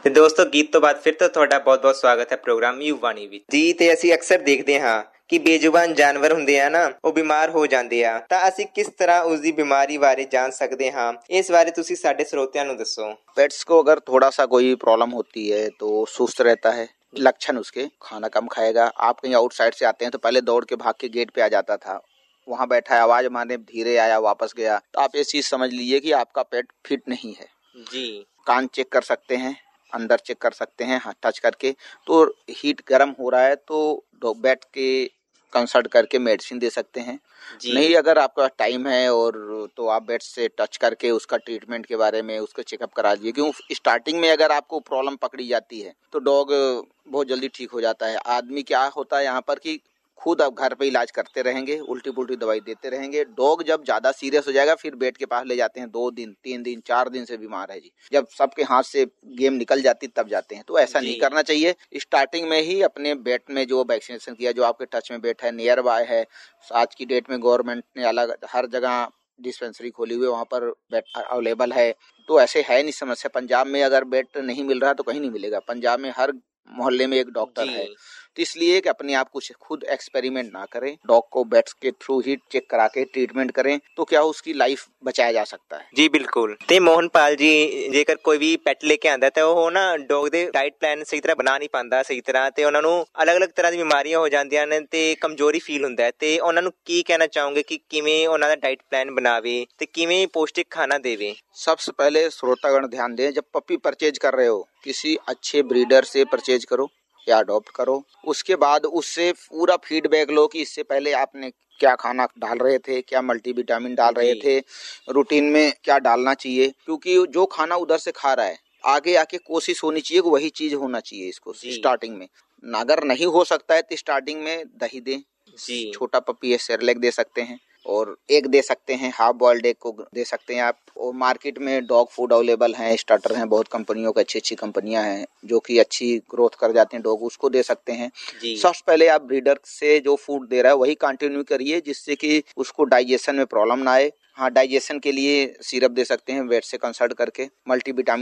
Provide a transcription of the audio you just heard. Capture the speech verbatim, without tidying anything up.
ਤੇ ਦੋਸਤੋ ਗੀਤ ਤੋਂ ਬਾਅਦ ਫਿਰ ਤੋਂ ਤੁਹਾਡਾ ਬਹੁਤ-ਬਹੁਤ ਸਵਾਗਤ ਹੈ ਪ੍ਰੋਗਰਾਮ ਯੁਵਾਣੀ ਵਿੱਚ ਜੀ। ਤੇ ਅਸੀਂ ਅਕਸਰ ਦੇਖਦੇ ਹਾਂ ਕਿ ਬੇਜ਼ੁਬਾਨ ਜਾਨਵਰ ਹੁੰਦੇ ਆ ਨਾ, ਉਹ ਬਿਮਾਰ ਹੋ ਜਾਂਦੇ ਆ, ਤਾਂ ਅਸੀਂ ਕਿਸ ਤਰ੍ਹਾਂ ਉਸ ਦੀ ਬਿਮਾਰੀ ਬਾਰੇ जान सकते हाँ, इस बारे तुसी साडे श्रोतियां नूं दसो। पेट्स को अगर थोड़ा सा कोई प्रॉब्लम होती है तो सुस्त रहता है, लक्षण उसके खाना कम खाएगा। आप कहीं आउटसाइड से आते हैं तो पहले दौड़ के भाग के गेट पे आ जाता था, वहां बैठा है, आवाज मारने धीरे आया वापस गया। तो आप ये चीज समझ लीजिए कि आपका पेट फिट नहीं है जी। कान चेक कर सकते हैं, अंदर चेक कर सकते हैं, हाँ टच करके। तो हीट गर्म हो रहा है तो बैठ के कंसल्ट करके मेडिसिन दे सकते हैं। नहीं अगर आपका टाइम है और तो आप बेड से टच करके उसका ट्रीटमेंट के बारे में उसका चेकअप करा लीजिए। क्यों स्टार्टिंग में अगर आपको प्रॉब्लम पकड़ी जाती है तो डॉग बहुत जल्दी ठीक हो जाता है। आदमी क्या होता है यहाँ पर कि खुद आप घर पे इलाज करते रहेंगे, उल्टी पुल्टी दवाई देते रहेंगे। डॉग जब ज्यादा सीरियस हो जाएगा फिर बेड के पास ले जाते हैं, दो दिन तीन दिन चार दिन से बीमार है जी। जब सबके हाथ से गेम निकल जाती तब जाते हैं। तो ऐसा नहीं करना चाहिए। स्टार्टिंग में ही अपने बेट में जो वैक्सीनेशन किया, जो आपके टच में बेट है, नियर बाय है, आज की डेट में गवर्नमेंट ने अलग हर जगह डिस्पेंसरी खोली हुई है, वहाँ पर बेड अवेलेबल है। तो ऐसे है नहीं समस्या। पंजाब में अगर बेड नहीं मिल रहा तो कहीं नहीं मिलेगा। पंजाब में हर मोहल्ले में एक डॉक्टर है। तो इसलिए कि अपने आप कुछ खुद एक्सपेरिमेंट ना करें, डॉग को बेट्स के थ्रू ही चेक करा के ट्रीटमेंट करें तो क्या उसकी लाइफ बचाया जा सकता है जी। बिल्कुल। ते मोहनपाल जी, जेकर कोई भी ਪੈਟ ਲੈ ਕੇ ਆਂਦਾ ਤੇ ਉਹ ਨਾ ਡੌਗ ਦੇ ਡਾਈਟ ਪਲਾਨ ਸਹੀ ਤਰ੍ਹਾਂ ਬਣਾ ਨਹੀਂ ਪਾਉਂਦਾ ਸਹੀ ਤਰ੍ਹਾਂ, ਤੇ ਉਹਨਾਂ ਨੂੰ ਅਲੱਗ-ਅਲੱਗ ਤਰ੍ਹਾਂ ਦੀ ਬਿਮਾਰੀਆਂ ਹੋ ਜਾਂਦੀਆਂ ਨੇ ਤੇ ਕਮਜ਼ੋਰੀ ਫੀਲ ਹੁੰਦਾ ਹੈ, ਤੇ ਉਹਨਾਂ ਨੂੰ ਕੀ ਕਹਿਣਾ ਚਾਹੋਗੇ ਕਿ ਕਿਵੇਂ ਉਹਨਾਂ ਦਾ ਡਾਈਟ ਪਲਾਨ बनावे ਤੇ ਕਿਵੇਂ पौष्टिक खाना देवे। सबसे पहले श्रोतागण ध्यान दें, जब पपी परचेज कर रहे हो किसी अच्छे ब्रीडर से परचेज करो या अडॉप्ट करो। उसके बाद उससे पूरा फीडबैक लो कि इससे पहले आपने क्या खाना डाल रहे थे, क्या मल्टीविटामिन डाल रहे थे, रूटीन में क्या डालना चाहिए। क्योंकि जो खाना उधर से खा रहा है आगे आके कोशिश होनी चाहिए कि वही चीज होना चाहिए इसको स्टार्टिंग में। अगर नहीं हो सकता है तो स्टार्टिंग में दही दें, छोटा पपी है सेरेलैक दे सकते हैं, और एग दे सकते हैं, हाफ बॉइल्ड एग को दे सकते हैं आप। और मार्केट में डॉग फूड अवेलेबल हैं, स्टार्टर हैं, बहुत कंपनियों की अच्छी अच्छी कंपनियां हैं जो कि अच्छी ग्रोथ कर जाते हैं डॉग, उसको दे सकते हैं। सबसे पहले आप ब्रीडर से जो फूड दे रहा है वही कंटिन्यू करिए, जिससे कि उसको डाइजेशन में प्रॉब्लम ना आए। हाँ, डाइजेशन के लिए सिरप दे सकते हैं वेट से कंसल्ट करके। मल्टीविटामिन